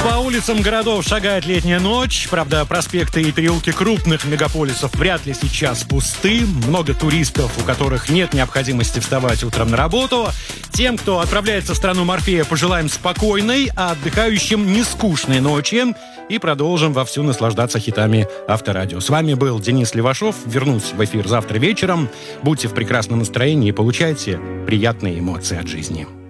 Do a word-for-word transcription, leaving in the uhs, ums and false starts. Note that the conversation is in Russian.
По улицам городов шагает летняя ночь. Правда, проспекты и переулки крупных мегаполисов вряд ли сейчас пусты. Много туристов, у которых нет необходимости вставать утром на работу. Тем, кто отправляется в страну Морфея, пожелаем спокойной, а отдыхающим нескучной ночи. И продолжим вовсю наслаждаться хитами Авторадио. С вами был Денис Левашов. Вернусь в эфир завтра вечером. Будьте в прекрасном настроении и получайте приятные эмоции от жизни.